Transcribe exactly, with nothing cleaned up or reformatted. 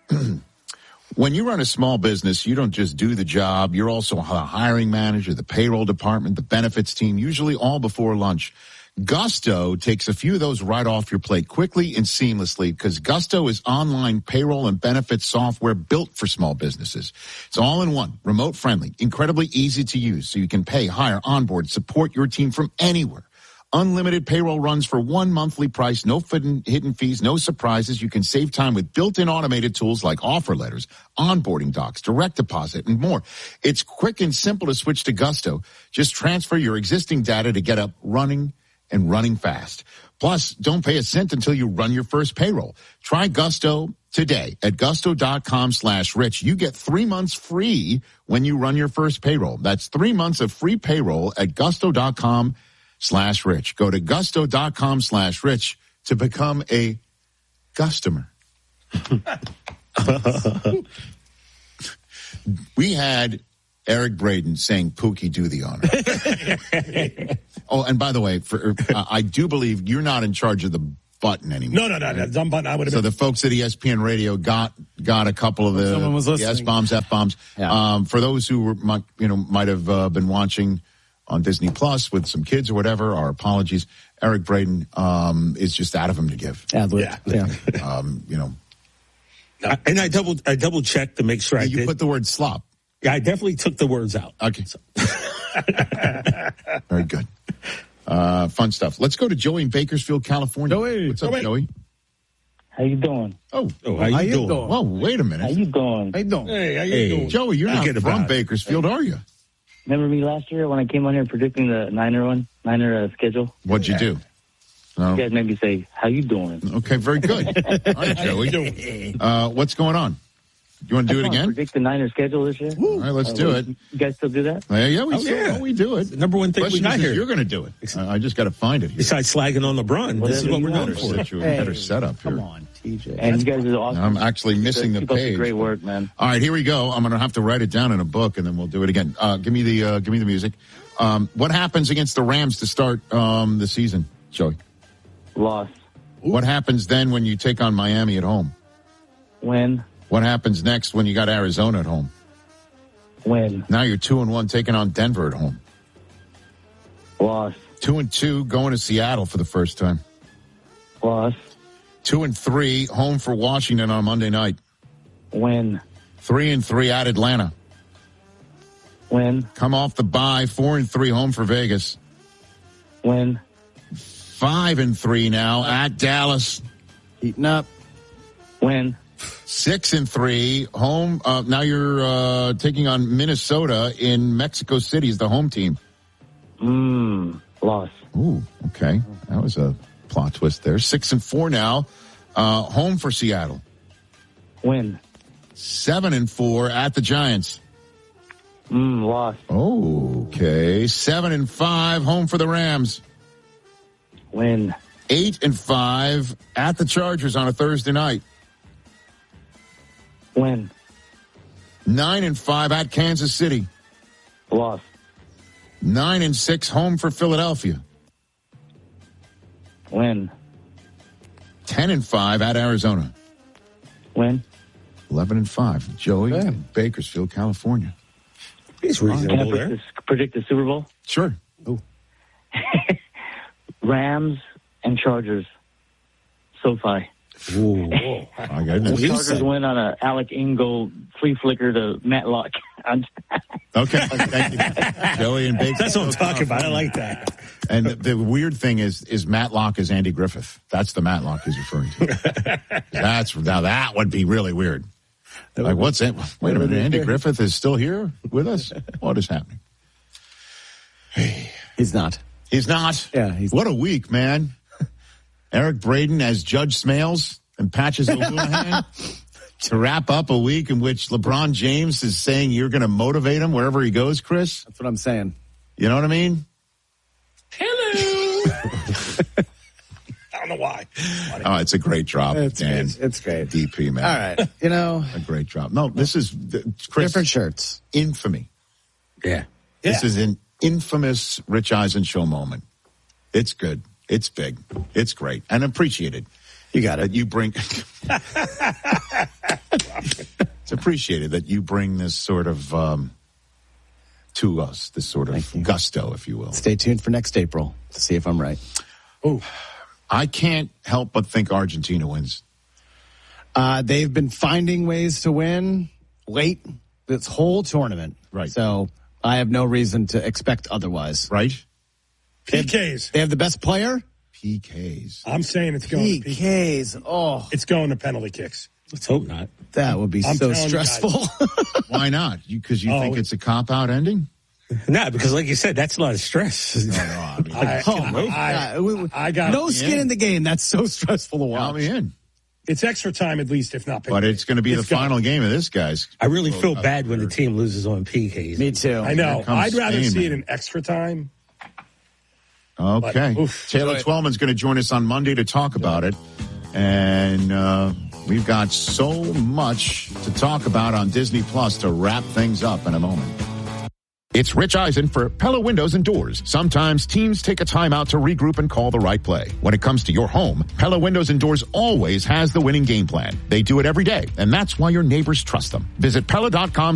When you run a small business, you don't just do the job. You're also the hiring manager, the payroll department, the benefits team, usually all before lunch. Gusto takes a few of those right off your plate quickly and seamlessly because Gusto is online payroll and benefits software built for small businesses. It's all in one, remote friendly, incredibly easy to use so you can pay, hire, onboard, support your team from anywhere. Unlimited payroll runs for one monthly price, no hidden fees, no surprises. You can save time with built-in automated tools like offer letters, onboarding docs, direct deposit, and more. It's quick and simple to switch to Gusto. Just transfer your existing data to get up running and running fast. Plus, don't pay a cent until you run your first payroll. Try Gusto today at gusto.com slash rich. You get three months free when you run your first payroll. That's three months of free payroll at gusto.com slash rich. Go to gusto.com slash rich to become a customer. We had Eric Braden saying, Pookie, do the honor. Oh, and by the way, for, uh, I do believe you're not in charge of the button anymore. No, no, no, no. Dumb button. I would have so been. the folks at E S P N Radio got got a couple of the S bombs, F bombs. Yeah. Um, for those who were, might, you know, might have uh, been watching on Disney Plus with some kids or whatever, our apologies. Eric Braden um, is just out of him to give. Yeah, yeah. yeah. Um, you know, I, and I double I double checked to make sure yeah, I you did. put the word slop. Yeah, I definitely took the words out. Okay. So. Very good. Uh, fun stuff. Let's go to Joey in Bakersfield, California. Joey. What's up, Joey? Joey? How you doing? Oh, oh how, you, how you doing? doing? Whoa, wait a minute. How you doing? How you doing? Hey, how you hey, doing? Joey, you're Forget not from about Bakersfield, it. are you? Remember me last year when I came on here predicting the Niner one, Niner uh, schedule? What'd you do? No. You guys made me say, "How you doing?" Okay, very good. All right, Joey. Uh, what's going on? You want to do it again? Predict the Niner schedule this year. All right, let's uh, do it. You guys still do that? Uh, yeah, we Oh, still, yeah. oh, we do it. The number one thing Question we got is here. You're going to do it. Uh, I just got to find it here. Besides slagging on LeBron, this is what we're known Better, for. situ- better setup here. Come on, T J. And you guys are awesome. I'm actually missing the Keep up page. Great work, man. All right, here we go. I'm going to have to write it down in a book, and then we'll do it again. Uh, give me the uh, give me the music. Um, what happens against the Rams to start um, the season, Joey? Loss. What happens then when you take on Miami at home? Win. What happens next when you got Arizona at home? Win. Now you're two and one taking on Denver at home. Loss. Two and two going to Seattle for the first time. Loss. Two and three home for Washington on Monday night. Win. Three and three at Atlanta. Win. Come off the bye. Four and three home for Vegas. Win. Five and three now at Dallas. Heating up. Win. Six and three home. Uh, now you're uh, taking on Minnesota in Mexico City as the home team. Mmm. Loss. Ooh, okay. That was a plot twist there. Six and four now. Uh, home for Seattle. Win. Seven and four at the Giants. Mmm. Loss. Okay. Seven and five home for the Rams. Win. Eight and five at the Chargers on a Thursday night. Win. Nine and five at Kansas City. Loss. Nine and six home for Philadelphia. Win. Ten and five at Arizona. Win. Eleven and five. Joey Okay. in Bakersfield, California. He's Can I reasonable predict there. the, predict the Super Bowl? Sure. Rams and Chargers. SoFi. Ooh. My goodness. The Chargers win on a Alec Ingold flea flicker to Matlock. Okay. Thank you. Joey in Bakersfield. That's what I'm talking about. I like that. And the, the weird thing is, is Matlock is Andy Griffith. That's the Matlock he's referring to. That's now that would be really weird. Like, what's it? Wait a minute, Andy Griffith is still here with us? What is happening? Hey, He's not. he's not. Yeah, he's What a week, man. Eric Braden as Judge Smales and Patches O'Houlihan to wrap up a week in which LeBron James is saying you're going to motivate him wherever he goes, Chris. That's what I'm saying. You know what I mean? Hello. I don't know why. Oh, it's a great drop, It's Dan. great. It's great. D P, man. All right. You know, A great drop. No, this is, Chris, different shirts. infamy. Yeah. This Yeah. is an infamous Rich Eisen show moment. It's good. It's big. It's great. And appreciated. You got That it. you bring. appreciate it that you bring this sort of um, to us, this sort of gusto, if you will. Stay tuned for next April to see if I'm right. Oh, I can't help but think Argentina wins. Uh, they've been finding ways to win late this whole tournament. Right. So I have no reason to expect otherwise. Right? P Ks. They have the best player? P Ks. I'm saying it's going P to P Ks. Ks. Oh, It's going to penalty kicks. Let's hope not. that would be I'm so telling you stressful. Why not? Because you, you Oh, think it's a cop-out ending? Nah, because like you said, that's a lot of stress. No, no, I mean, I, Oh, my I, God. We- we- I got no it. skin Yeah. in the game. That's so stressful to watch. count me in. It's extra time at least, if not penalty. But it's going to be It's the gonna- final game of this, guys. I really feel World Cup. bad when the team loses on P Ks. Me too. I know. Here comes I'd rather Spain, see it man. in extra time. Okay. But, oof. Taylor Twellman's going to join us on Monday to talk about it. And uh, we've got so much to talk about on Disney Plus to wrap things up in a moment. It's Rich Eisen for Pella Windows and Doors. Sometimes teams take a time out to regroup and call the right play. When it comes to your home, Pella Windows and Doors always has the winning game plan. They do it every day, and that's why your neighbors trust them. Visit Pella dot com